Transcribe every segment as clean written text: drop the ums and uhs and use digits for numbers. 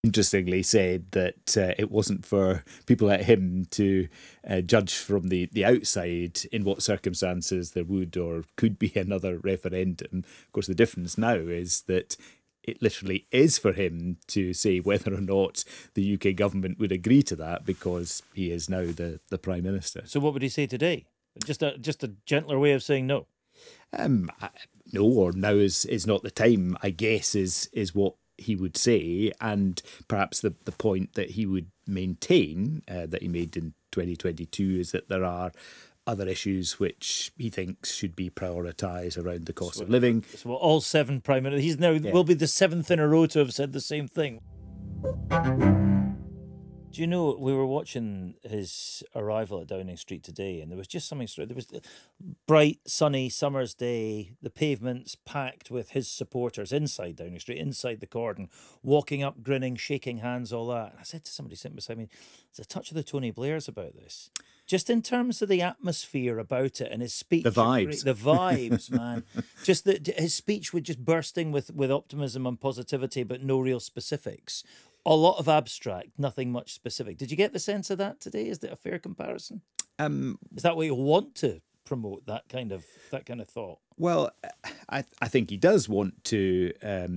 interestingly said that it wasn't for people like him to judge from the outside in what circumstances there would or could be another referendum. Of course, the difference now is that it literally is for him to say whether or not the UK government would agree to that, because he is now the Prime Minister. So what would he say today? Just a gentler way of saying no? No, or now is not the time, I guess, is what he would say. And perhaps the point that he would maintain, that he made in 2022, is that there are other issues which he thinks should be prioritised around the cost of living. So all 7 Prime Ministers, he's now will be the 7th in a row to have said the same thing. Do you know, we were watching his arrival at Downing Street today, and there was just something. There was a bright, sunny summer's day, the pavements packed with his supporters inside Downing Street, inside the cordon, walking up, grinning, shaking hands, all that. And I said to somebody sitting beside me, there's a touch of the Tony Blairs about this. Just in terms of the atmosphere about it and his speech. The vibes. The vibes, man. Just his speech was just bursting with optimism and positivity, but no real specifics. A lot of abstract, nothing much specific. Did you get the sense of that today? Is that a fair comparison? Is that what you want to promote, that kind of thought? Well, I think he does want to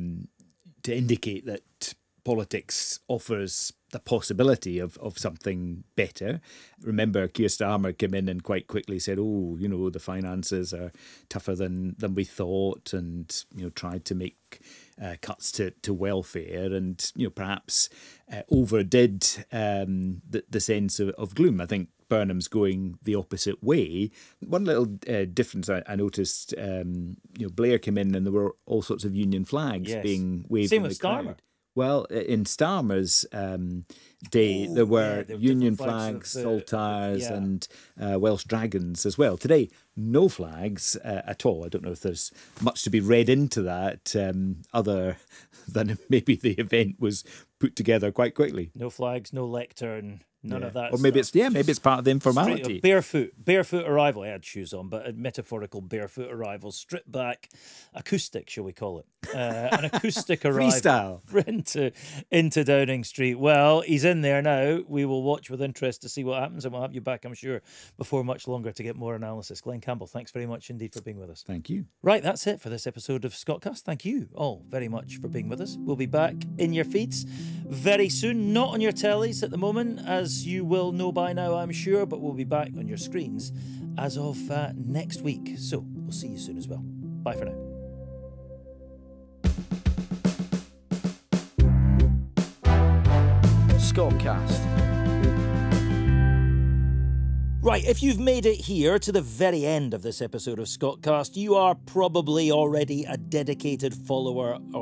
indicate that politics offers the possibility of something better. Remember, Keir Starmer came in and quite quickly said, the finances are tougher than we thought, and tried to make cuts to welfare, and perhaps overdid the sense of gloom. I think Burnham's going the opposite way. One little difference I noticed, Blair came in and there were all sorts of union flags being waved in the crowd. Starmer. Well, in Starmer's day, there were Union flags, saltires, and Welsh dragons as well. Today, no flags at all. I don't know if there's much to be read into that, other than maybe the event was put together quite quickly. No flags, no lectern. None of that. Or maybe it's part of the informality. Barefoot arrival. I had shoes on, but a metaphorical barefoot arrival, stripped back, acoustic, shall we call it? An acoustic arrival into Downing Street. Well, he's in there now. We will watch with interest to see what happens, and we'll have you back, I'm sure, before much longer to get more analysis. Glenn Campbell, thanks very much indeed for being with us. Thank you. Right, that's it for this episode of Scottcast. Thank you all very much for being with us. We'll be back in your feeds very soon, not on your tellies at the moment, as you will know by now, I'm sure, but we'll be back on your screens as of next week. So we'll see you soon as well. Bye for now. Scottcast. Right, if you've made it here to the very end of this episode of Scottcast, you are probably already a dedicated follower